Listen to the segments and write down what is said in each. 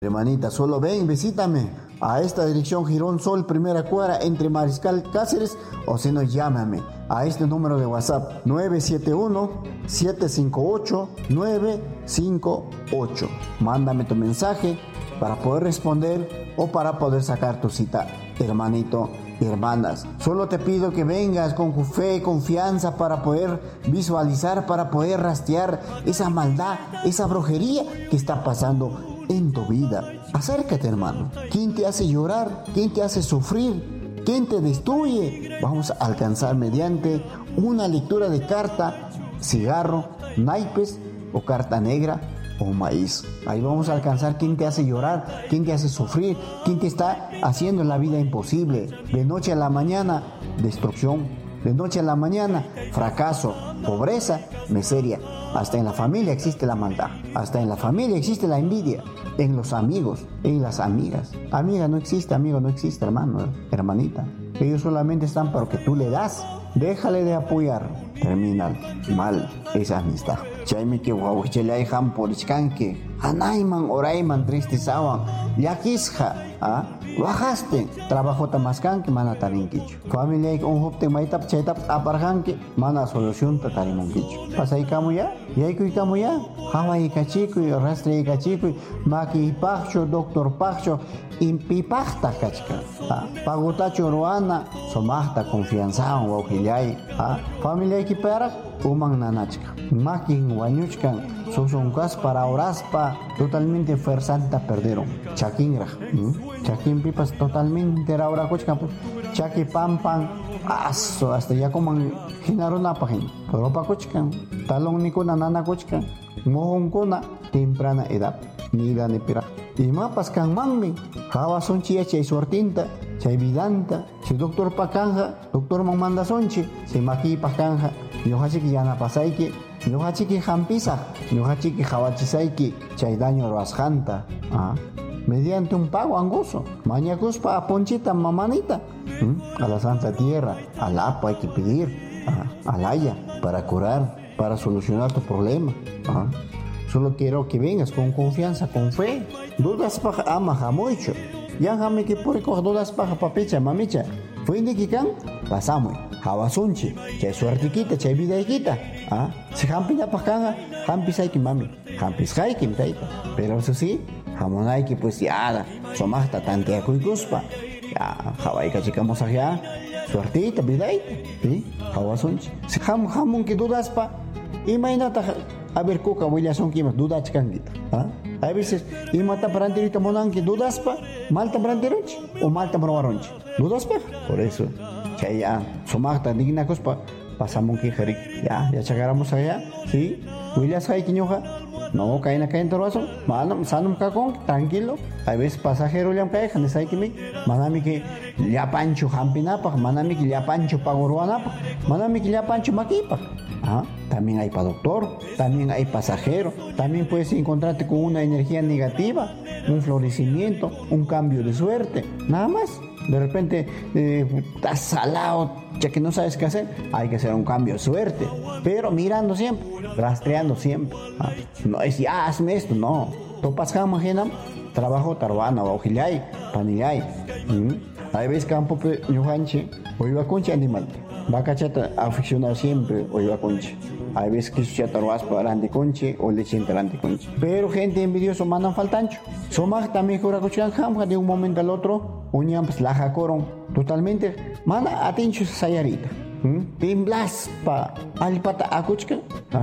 Hermanita, solo ven, visítame a esta dirección Girón Sol, primera cuadra, entre Mariscal Cáceres, o si no, llámame a este número de WhatsApp 971-758-958. Mándame tu mensaje para poder responder o para poder sacar tu cita, hermanito y hermanas. Solo te pido que vengas con fe, confianza, para poder visualizar, para poder rastrear esa maldad, esa brujería que está pasando en tu vida. Acércate, hermano. ¿Quién te hace llorar? ¿Quién te hace sufrir? ¿Quién te destruye? Vamos a alcanzar mediante una lectura de carta, cigarro, naipes o carta negra o maíz. Ahí vamos a alcanzar quién te hace llorar, quién te hace sufrir, quién te está haciendo la vida imposible. De noche a la mañana, destrucción. De noche a la mañana, fracaso, pobreza, miseria. Hasta en la familia existe la maldad. Hasta en la familia existe la envidia. En los amigos, en las amigas. Amiga no existe, amigo no existe, hermano, hermanita. Ellos solamente están para lo que tú le das. Déjale de apoyar. Termina mal esa amistad. Chaymi que wawichilay ham polichkanki. Anayman orayman tristesawan. Yakisja, bajaste. Trabajo tamaskanki mana tarinkichu. Familia un hopte maitap chaytap aparjanki. Mana solución tatarimankichu. Pasay kamu ya? Yaykuy kamu ya? Hawai kachikuy, rastre kachikuy. Maki pacho, doctor pacho. Impipachta kachka. Pagutacho ruana. Somachta confianzawan wawkillay. Familia kiperak. Umang nanachka. Makin wañuchkan. Susunkas para oraspa. Totalmente fuerzanta perdieron. Chakinra. Chakin pipas totalmente raura cochkan. Chaki pampan. Aso hasta ya coman hinaruna pahin. Ropa cochkan. Talong nikuna nana cochkan. Mohon kuna temprana edad. Nida ni pira. Y mapas kan mangmi. Hawa sonchi chay suertinta. Chay vidanta. Si doctor pakanja. Doctor manda sonchi. Si maki pakanja. Yohachiki yana pasaiki. Yohachiki jampisa. Yohachiki jawachisaiki. Chay daño roasjanta. Mediante un pago angoso. Mañacuspa a ponchita mamanita. A la Santa Tierra. Al APA hay que pedir. Al Haya. Para curar. Para solucionar tu problema. Solo quiero que vengas con confianza, con fe. Dudas paja ama jamucho. Ya jame que por coger dudas paja papicha, mamicha. Fue de Kikan, pasamos. Jawasunchi, chay suertiquita, chay vidaiquita. Si jampina pajanga, jampis hay que mami. Jampis hay que taita. Pero eso sí, jamón hay que pues ya, somasta tantea cuicuspa. Ya, jawaika chicamos allá. Suertita, vidaita. ¿Sí? Jawasunchi. Si jamón que dudas pa. Imagínate. A ver, coca, voy a son que más dudas chicanguita. A veces, y mata branderita monanque, dudas pa, malta branderonchi o malta brovaronchi. Dudas pa, por eso, ya, somacta, digna cospa, pasamos que jari, ya chagaramos allá, sí, William Sai Quiñoja, no, caen acá en Toroazo, manam, sanum cacón, tranquilo, a veces pasajero le han caído, ne sai que me, manami que ya pancho jampinapa, manami que ya pancho pagoruanapa, manami que ya pancho maquipa. También hay para doctor, también hay pasajero, también puedes encontrarte con una energía negativa, un florecimiento, un cambio de suerte, nada más. De repente estás salado, ya que no sabes qué hacer, hay que hacer un cambio de suerte, pero mirando siempre, rastreando siempre. No es hazme esto, no. Topas jamás, trabajo tarwana, ojilay, panillay. Hay veces campo ñujanche, o iba concha animal. Vaca chata aficionado siempre o iba conche. Hay veces que su chata roaspa arante conche o leche entrante conche. Pero gente envidiosa mandan faltancho. Somag también cura cochán jamja de un momento al otro. Uñan pues la jacoron totalmente. Mana atencho sayarita. Timblas pa alpata acuchka.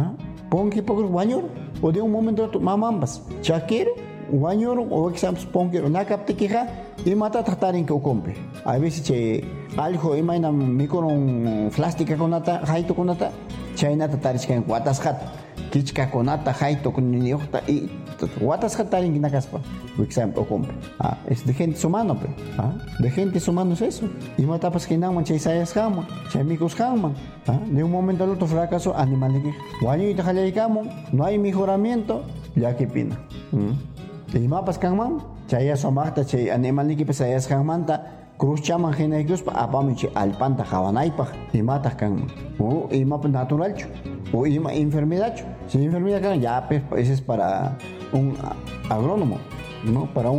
Ponque poco guañor. O de un momento al otro mamambas. Chaquero. Guañoro o exams ponquero. Nakapte queja. Y mata tratarin que ocompe. A veces che algo imagina micron plástica conata, jaito conata, chaina tatarishkan watashat, kichka conata, jaito con niñota y watashat tarin kinakaspa. Exam ocompe. Es de gente humano, pe. De gente humano es eso. Y mata pas que naman chay sayas jamon, chay micos jamon. De un momento al otro fracaso animal de que. Guaño y tajalaycamo, no hay mejoramiento, ya que pina. Y mapas kangman, chaya somachta, chay animal ni que pesayas kangmanta, cruz chaman gena cruz pa apamiche alpanta javanaipa, y matas kangman. Y mapa natural, o enfermedad. Si enfermedad kan, ya pues ese es para un agrónomo. ¿no? Para